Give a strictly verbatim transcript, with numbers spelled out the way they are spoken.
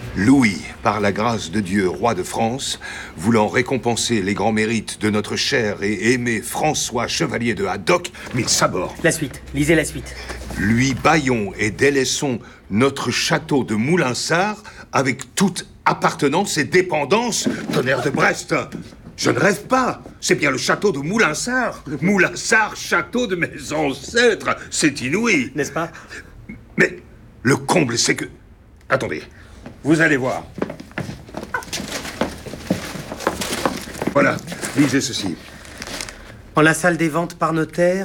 Louis, par la grâce de Dieu, roi de France, voulant récompenser les grands mérites de notre cher et aimé François, chevalier de Haddock, mille sabords. La suite, lisez la suite. Lui baillons et délaissons notre château de Moulinsart avec toute appartenance et dépendance, tonnerre de Brest. Je ne rêve pas, c'est bien le château de Moulinsart. Moulinsart, château de mes ancêtres, c'est inouï. N'est-ce pas? Mais le comble, c'est que... Attendez, vous allez voir. Voilà, lisez ceci. En la salle des ventes par notaire,